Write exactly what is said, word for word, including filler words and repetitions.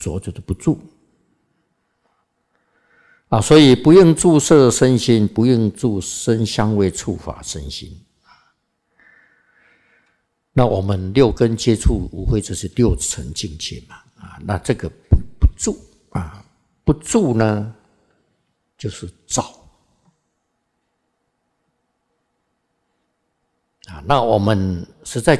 着就是不住啊，所以不应住色身心，不应住声香味触法身心。那我们六根接触，无非就是六尘境界嘛啊，那这个不不住啊，不住呢，就是造啊。那我们实在